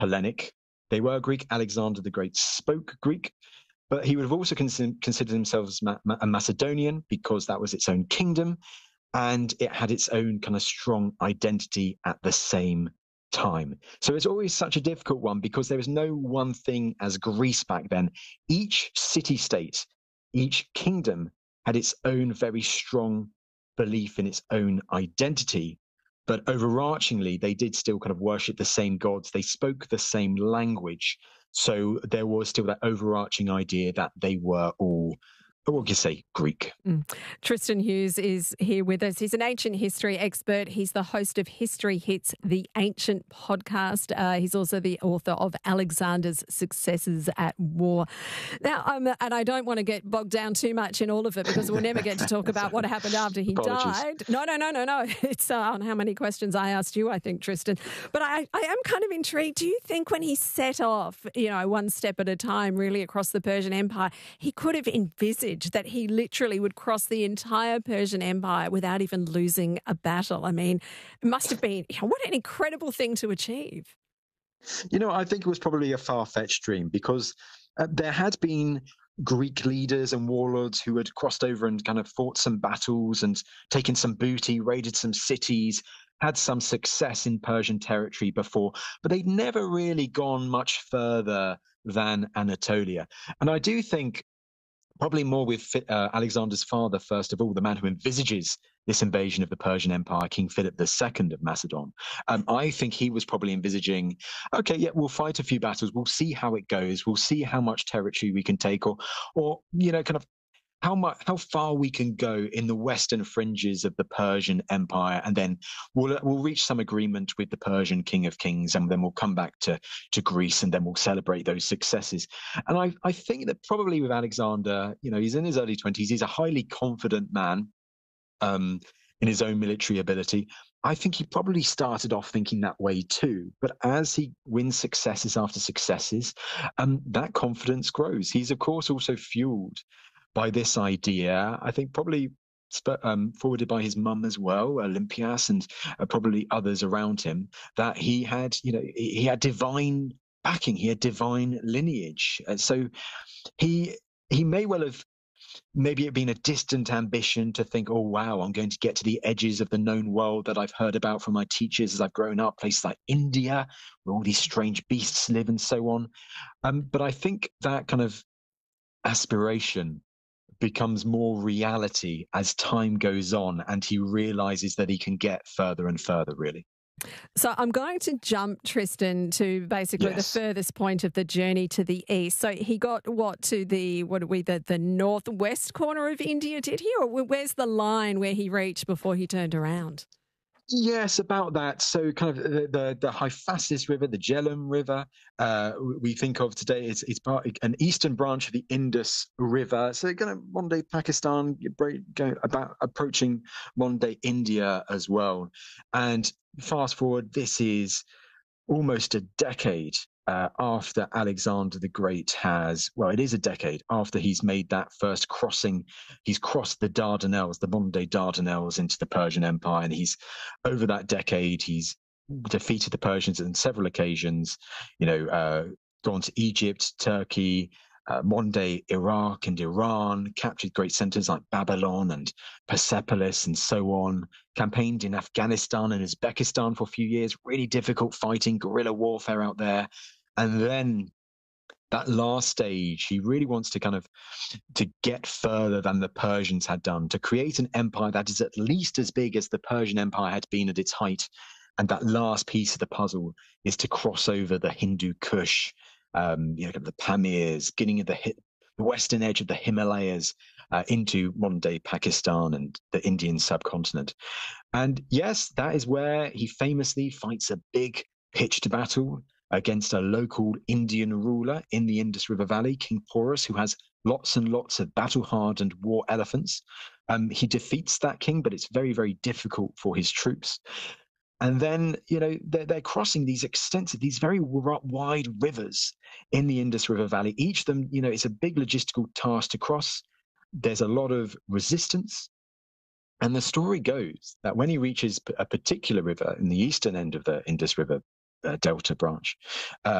Hellenic. They were Greek. Alexander the Great spoke Greek, but he would have also considered himself as a Macedonian because that was its own kingdom, and it had its own kind of strong identity at the same time. So it's always such a difficult one because there was no one thing as Greece back then. Each city-state, each kingdom had its own very strong belief in its own identity. But overarchingly, they did still kind of worship the same gods. They spoke the same language. So there was still that overarching idea that they were all, what can you say, Greek. Tristan Hughes is here with us. He's an ancient history expert. He's the host of History Hits, the Ancient podcast. He's also the author of Alexander's Successes at War. Now, and I don't want to get bogged down too much in all of it because we'll never get to talk about what happened after he died. No. It's on how many questions I asked you, I think, Tristan. But I am kind of intrigued. Do you think when he set off, one step at a time, really across the Persian Empire, he could have envisaged that he literally would cross the entire Persian Empire without even losing a battle? I mean, it must have been, what an incredible thing to achieve. I think it was probably a far-fetched dream because there had been Greek leaders and warlords who had crossed over and kind of fought some battles and taken some booty, raided some cities, had some success in Persian territory before, but they'd never really gone much further than Anatolia. And I do think probably more with Alexander's father, first of all, the man who envisages this invasion of the Persian Empire, King Philip II of Macedon. I think he was probably envisaging, okay, yeah, we'll fight a few battles. We'll see how it goes. We'll see how much territory we can take or kind of how far we can go in the western fringes of the Persian Empire, and then we'll reach some agreement with the Persian King of Kings, and then we'll come back to Greece, and then we'll celebrate those successes. And I think that probably with Alexander, he's in his early 20s, he's a highly confident man in his own military ability. I think he probably started off thinking that way too. But as he wins successes after successes, that confidence grows. He's, of course, also fueled by this idea, I think probably forwarded by his mum as well, Olympias, and probably others around him, that he had divine backing, he had divine lineage. So he may well have, maybe it been a distant ambition to think, oh, wow, I'm going to get to the edges of the known world that I've heard about from my teachers as I've grown up, places like India, where all these strange beasts live and so on. But I think that kind of aspiration becomes more reality as time goes on, and he realizes that he can get further and further, really. So I'm going to jump, Tristan, to basically the furthest point of the journey to the east. So he got to the northwest corner of India, did he? Or where's the line where he reached before he turned around? Yes, about that. So kind of the Hyphasis River, the Jhelum River, we think of today, it's part an eastern branch of the Indus River. So kind of modern day Pakistan, about approaching modern day India as well. And fast forward, this is almost a decade after Alexander the Great it is a decade after he's made that first crossing. He's crossed the Dardanelles, the modern day Dardanelles, into the Persian Empire. And over that decade, he's defeated the Persians on several occasions, gone to Egypt, Turkey, modern day Iraq and Iran, captured great centers like Babylon and Persepolis and so on, campaigned in Afghanistan and Uzbekistan for a few years, really difficult fighting, guerrilla warfare out there. And then that last stage, he really wants to get further than the Persians had done, to create an empire that is at least as big as the Persian Empire had been at its height. And that last piece of the puzzle is to cross over the Hindu Kush, the Pamirs, getting at the western edge of the Himalayas into modern day Pakistan and the Indian subcontinent. And yes, that is where he famously fights a big pitched battle against a local Indian ruler in the Indus River Valley, King Porus, who has lots and lots of battle-hardened war elephants. He defeats that king, but it's very, very difficult for his troops. And then, they're crossing these very wide rivers in the Indus River Valley. Each of them, it's a big logistical task to cross. There's a lot of resistance. And the story goes that when he reaches a particular river in the eastern end of the Indus River Delta branch.